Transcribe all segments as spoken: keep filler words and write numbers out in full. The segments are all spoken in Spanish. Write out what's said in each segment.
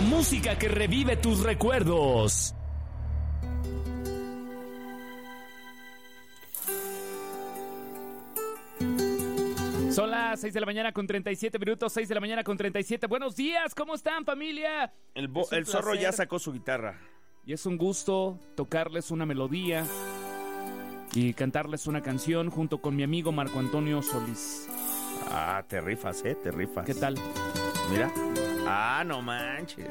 música que revive tus recuerdos. Son las seis de la mañana con treinta y siete minutos, seis de la mañana con treinta y siete. Buenos días, ¿cómo están, familia? El, bo- el zorro ya sacó su guitarra. Y es un gusto tocarles una melodía y cantarles una canción junto con mi amigo Marco Antonio Solís. Ah, te rifas, ¿eh? Te rifas. ¿Qué tal? Mira. Ah, no manches.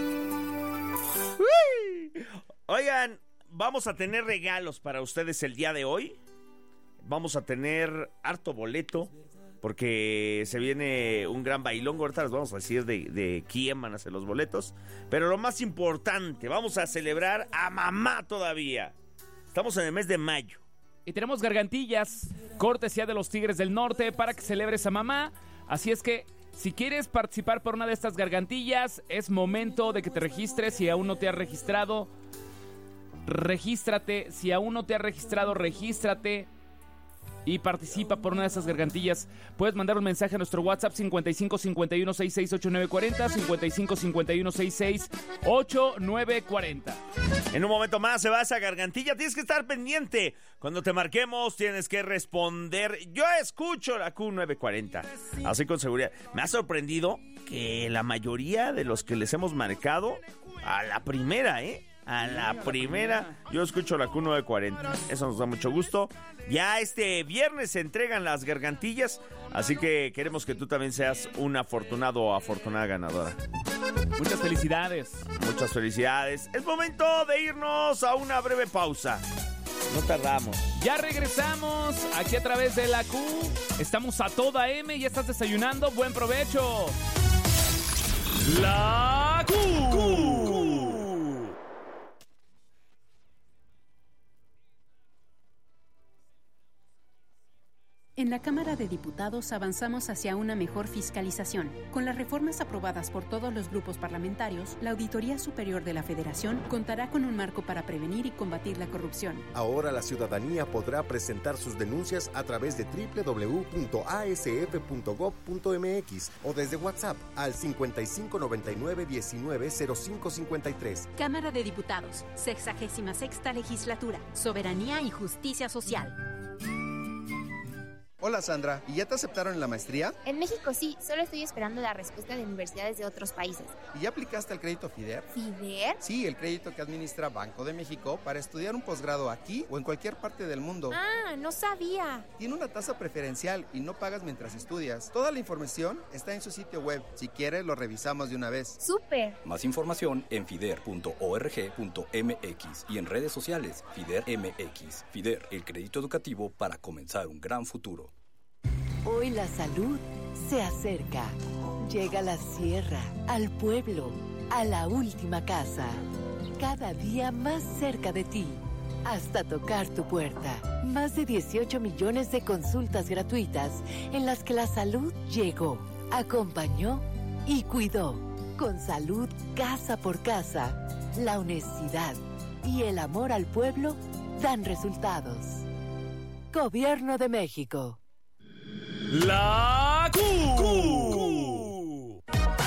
¡Uy! Oigan, vamos a tener regalos para ustedes el día de hoy. Vamos a tener harto boleto, porque se viene un gran bailongo. Ahorita les vamos a decir de, de quién van a ser los boletos. Pero lo más importante, vamos a celebrar a mamá todavía. Estamos en el mes de mayo. Y tenemos gargantillas, cortesía de los Tigres del Norte, para que celebres a mamá. Así es que, si quieres participar por una de estas gargantillas, es momento de que te registres. Si aún no te has registrado, regístrate. Si aún no te has registrado, regístrate y participa por una de esas gargantillas. Puedes mandar un mensaje a nuestro WhatsApp cincuenta y cinco cincuenta y uno sesenta y seis ochenta y nueve cuarenta, cincuenta y cinco cincuenta y uno sesenta y seis ochenta y nueve cuarenta. En un momento más se va esa gargantilla. Tienes que estar pendiente. Cuando te marquemos tienes que responder: yo escucho la Q novecientos cuarenta. Así con seguridad. Me ha sorprendido que la mayoría de los que les hemos marcado, a la primera, ¿eh? A la primera, yo escucho la Q novecientos cuarenta. Eso nos da mucho gusto. Ya este viernes se entregan las gargantillas, así que queremos que tú también seas un afortunado o afortunada ganadora. Muchas felicidades. Muchas felicidades. Es momento de irnos a una breve pausa. No tardamos. Ya regresamos aquí a través de la Q. Estamos a toda M. Ya estás desayunando. Buen provecho. La Q. Q. En la Cámara de Diputados avanzamos hacia una mejor fiscalización. Con las reformas aprobadas por todos los grupos parlamentarios, la Auditoría Superior de la Federación contará con un marco para prevenir y combatir la corrupción. Ahora la ciudadanía podrá presentar sus denuncias a través de doble u doble u doble u punto a s f punto gob punto m x o desde WhatsApp al cincuenta y cinco noventa y nueve diecinueve cero cinco cincuenta y tres. Cámara de Diputados, sexagésima sexta legislatura, soberanía y justicia social. Hola Sandra, ¿y ya te aceptaron en la maestría? En México sí, solo estoy esperando la respuesta de universidades de otros países. ¿Y ya aplicaste al crédito FIDER? ¿FIDER? Sí, el crédito que administra Banco de México para estudiar un posgrado aquí o en cualquier parte del mundo. Ah, no sabía. Tiene una tasa preferencial y no pagas mientras estudias. Toda la información está en su sitio web. Si quieres, lo revisamos de una vez. ¡Súper! Más información en fider punto org punto m x y en redes sociales FIDER M X. FIDER, el crédito educativo para comenzar un gran futuro. Hoy la salud se acerca. Llega a la sierra, al pueblo, a la última casa. Cada día más cerca de ti, hasta tocar tu puerta. Más de dieciocho millones de consultas gratuitas en las que la salud llegó, acompañó y cuidó. Con salud casa por casa, la honestidad y el amor al pueblo dan resultados. Gobierno de México. La Q. Q.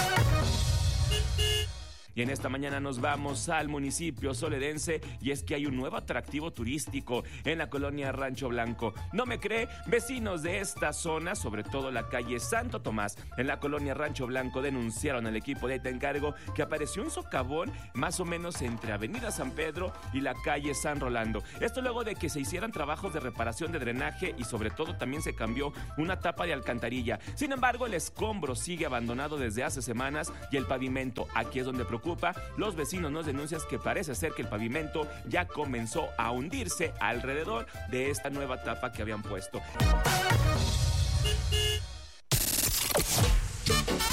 Y en esta mañana nos vamos al municipio soledense, y es que hay un nuevo atractivo turístico en la colonia Rancho Blanco. ¿No me cree? Vecinos de esta zona, sobre todo la calle Santo Tomás, en la colonia Rancho Blanco, denunciaron al equipo de Te Encargo que apareció un socavón más o menos entre Avenida San Pedro y la calle San Rolando. Esto luego de que se hicieran trabajos de reparación de drenaje y sobre todo también se cambió una tapa de alcantarilla. Sin embargo, el escombro sigue abandonado desde hace semanas y el pavimento, aquí es donde preocupa. Los vecinos nos denuncian que parece ser que el pavimento ya comenzó a hundirse alrededor de esta nueva tapa que habían puesto.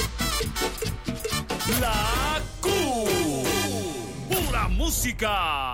La Q. Pura música.